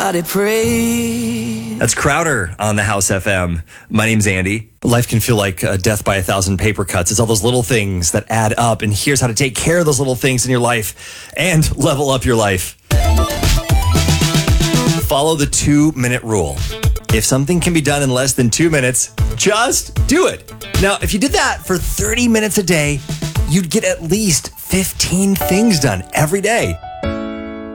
I did pray. That's Crowder on the House FM. My name's Andy. Life can feel like death by 1,000 paper cuts. It's all those little things that add up, and here's how to take care of those little things in your life and level up your life. Follow the 2-minute rule. If something can be done in less than 2 minutes, just do it. Now, if you did that for 30 minutes a day, you'd get at least 15 things done every day.